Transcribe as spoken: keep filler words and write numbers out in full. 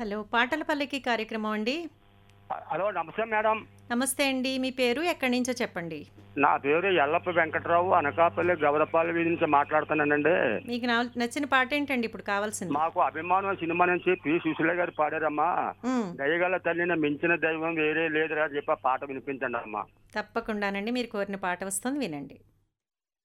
Hello! పాటల పల్లకి కార్యక్రమం అండి. హలో! నమస్తే మేడం. నమస్తే అండి. మీ పేరు ఎక్కడి నుంచో చెప్పండి? నా పేరు యల్లప్ప వెంకట్రావు. అనకాపల్లి గవరపాలెం వీధి నుంచి మాట్లాడుతున్నానండి. మీకు నాల్ నచ్చిన పాటేంటండి ఇప్పుడు కావాల్సింది? మాకు 'అభిమానం' సినిమా నుంచి పి. సుశీల గారు పాడారమ్మా. హ్మ్. 'దయగల తల్లిని మించిన దైవం వేరే లేదురా' అని చెప్పి ఆ పాట వినిపించండమ్మా. తప్పకుండానండి. మీరు కోరిన పాట వస్తుంది వినండి.